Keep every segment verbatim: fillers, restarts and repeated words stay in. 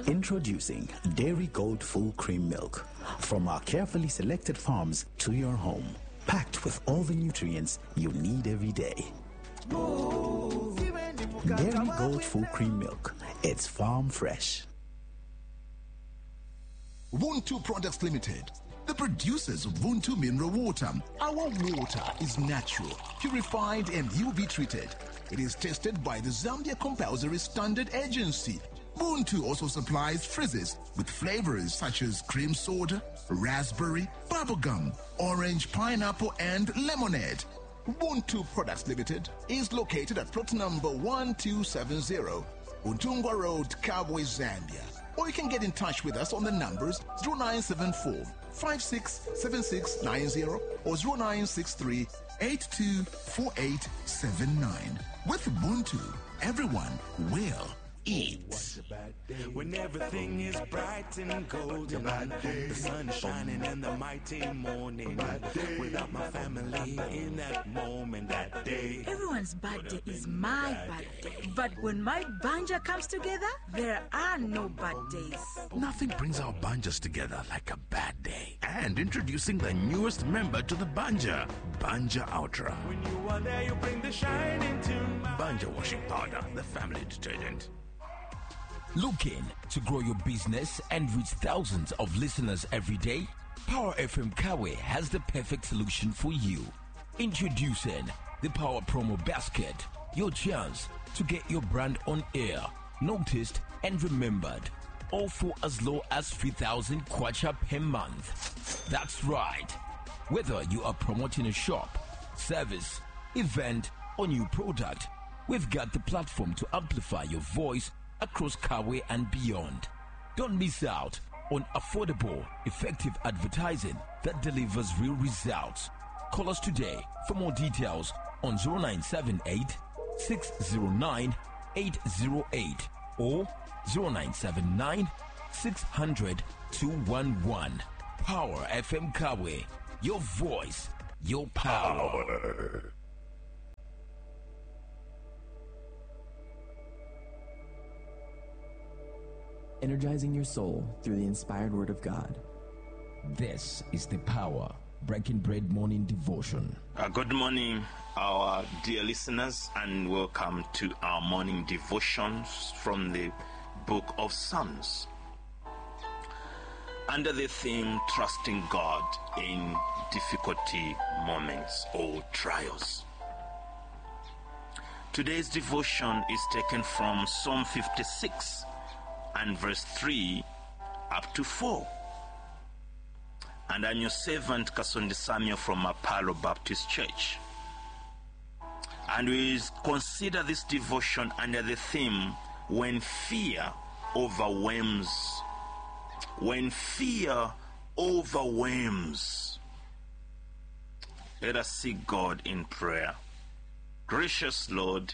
Introducing Dairy Gold Full Cream Milk. From our carefully selected farms to your home. Packed with all the nutrients you need every day. Dairy Gold Full Cream Milk. It's farm fresh. Wuntu Products Limited, the producers of Wuntu Mineral Water. Our water is natural, purified and U V treated. It is tested by the Zambia Compulsory Standard Agency. Wuntu also supplies frizzes with flavors such as cream soda, raspberry, bubblegum, orange, pineapple, and lemonade. Wuntu Products Limited is located at plot number one two seven zero, Untungwa Road, Kabwe, Zambia. Or you can get in touch with us on the numbers zero nine seven four, five six seven six nine zero or zero nine six three, eight two four eight seven nine. With Ubuntu, everyone will eat. When everything is bright and golden, the sun is shining in the mighty morning. Without my family in that moment, that day. Everyone's birthday is my birthday. But when my banja comes together, there are no bad days. Nothing brings our banjas together like a bad day. And introducing the newest member to the banja, Banja Ultra. When you are there, you bring the shine into my Banja washing powder, the family detergent. Looking to grow your business and reach thousands of listeners every day? Power F M Kawe has the perfect solution for you. Introducing the Power Promo Basket, your chance to get your brand on air, noticed and remembered, all for as low as three thousand kwacha per month. That's right. Whether you are promoting a shop, service, event, or new product, we've got the platform to amplify your voice across Kawe and beyond. Don't miss out on affordable, effective advertising that delivers real results. Call us today for more details on zero nine seven eight, six zero nine, eight zero eight or zero nine seven nine, six hundred, two one one. Power F M Kawe, your voice, your power. power. Energizing your soul through the inspired word of God. This is the Power Breaking Bread Morning Devotion. Uh, good morning, our dear listeners, and welcome to our morning devotions from the book of Psalms. Under the theme, Trusting God in Difficulty Moments or Trials. Today's devotion is taken from Psalm fifty-six and verse three up to four. And I'm your servant Kasondi Samuel from Apollo Baptist Church. And we consider this devotion under the theme, When Fear Overwhelms. When fear overwhelms. Let us seek God in prayer. Gracious Lord,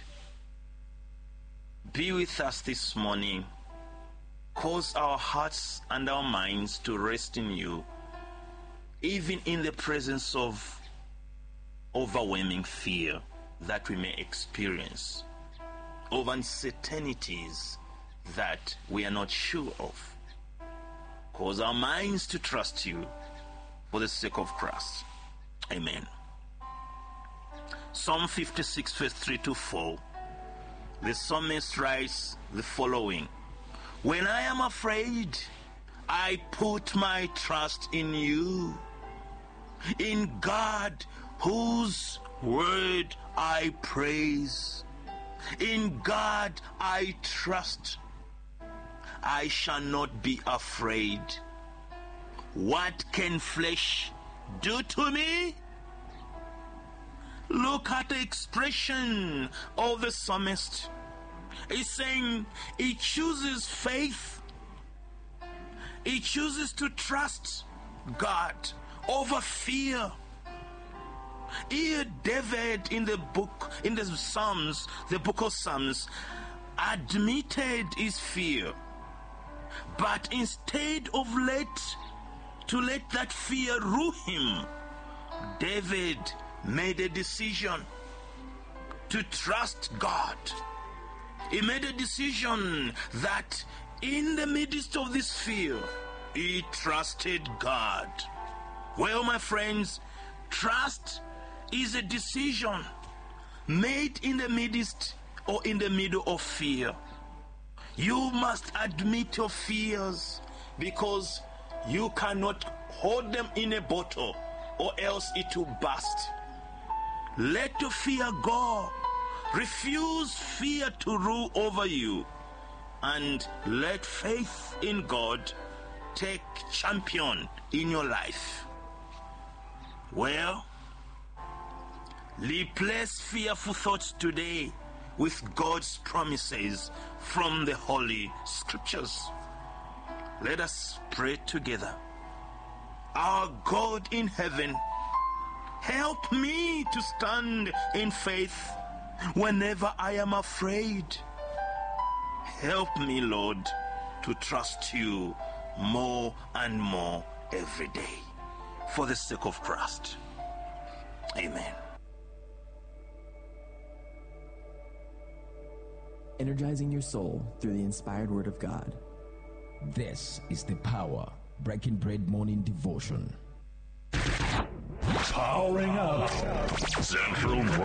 be with us this morning. Cause our hearts and our minds to rest in you, even in the presence of overwhelming fear that we may experience, of uncertainties that we are not sure of. Cause our minds to trust you for the sake of Christ. Amen. Psalm fifty-six, verse three to four. The psalmist writes the following: When I am afraid, I put my trust in you, in God, whose word I praise. In God I trust. I shall not be afraid. What can flesh do to me? Look at the expression of the psalmist. He's saying he chooses faith. He chooses to trust God over fear. Here David in the book, in the Psalms, the book of Psalms, admitted his fear. But instead of let to let that fear rule him, David made a decision to trust God. He made a decision that in the midst of this fear, he trusted God. Well, my friends, trust is a decision made in the midst or in the middle of fear. You must admit your fears, because you cannot hold them in a bottle or else it will burst. Let your fear go. Refuse fear to rule over you, and let faith in God take champion in your life. Well, replace fearful thoughts today with God's promises from the Holy Scriptures. Let us pray together. Our God in heaven, help me to stand in faith whenever I am afraid. Help me, Lord, to trust you more and more every day, for the sake of Christ. Amen. Energizing your soul through the inspired word of God. This is the Power Breaking Bread Morning Devotion. Powering up Central